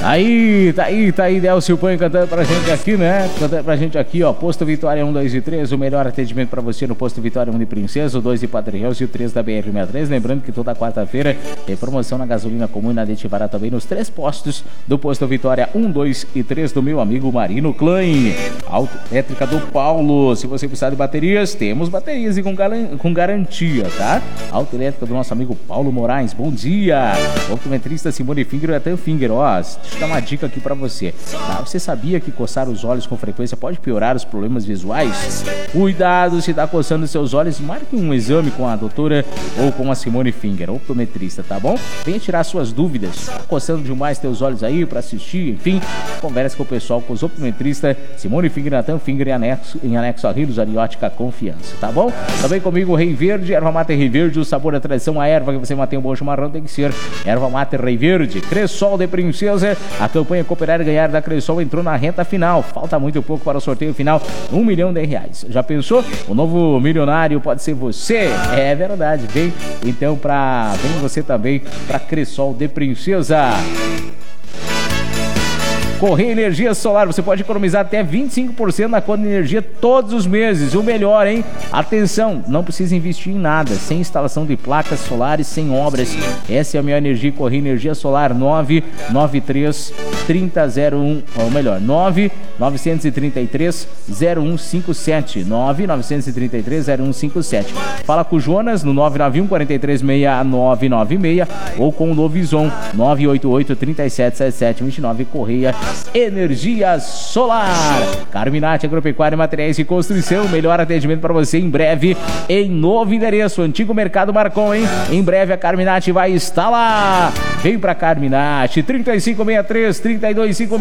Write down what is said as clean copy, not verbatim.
Tá aí, Delcio Pan cantando pra gente aqui, né? Cantando pra gente aqui, ó. Posto Vitória 1, 2 e 3, o melhor atendimento pra você no Posto Vitória 1 de Princesa, o 2 de Padre Reus e o 3 da BR-63. Lembrando que toda quarta-feira tem promoção na gasolina comum e na aditivada também nos 3 postos do Posto Vitória 1, 2 e 3 do meu amigo Marino Klein. Autoelétrica do Paulo. Se você precisar de baterias, temos baterias e com garantia, tá? Autoelétrica do nosso amigo Paulo Moraes. Bom dia. Optometrista Simone Finger e Natan Finger. Ó, deixa eu dar uma dica aqui pra você. Tá? Você sabia que coçar os olhos com frequência pode piorar os problemas visuais? Cuidado, se tá coçando seus olhos, marque um exame com a doutora ou com a Simone Finger, optometrista, tá bom? Venha tirar suas dúvidas. Tá coçando demais teus olhos aí pra assistir, enfim, converse com o pessoal, com os optometristas Simone Finger e Natan Finger em anexo a Rios Ariótica Confiança, tá bom? Também comigo Rei Verde, erva mate Rei Verde, o sabor da tradição, a erva que você mantém um bom chimarrão tem que ser erva mate Rei Verde. Cressol de Princesa, a campanha Cooperar e Ganhar da Cressol entrou na reta final, falta muito pouco para o sorteio final, R$1 milhão. Já pensou? O novo milionário pode ser você? É verdade, vem você também para Cressol de Princesa. Correia Energia Solar, você pode economizar até 25% na conta de energia todos os meses. O melhor, hein? Atenção, não precisa investir em nada, sem instalação de placas solares, sem obras. Essa é a melhor energia. Correia Energia Solar 993 3001, ou melhor, 993 0157, 993 0157. Fala com o Jonas no 991 43 6996 ou com o Lovison 988 37 77 29. Correia Energia Solar. Carminati Agropecuária e Materiais de Construção, melhor atendimento para você em breve em novo endereço, antigo Mercado Marcon, hein? Em breve a Carminati vai estar lá. Vem pra Carminati, 3563 3256.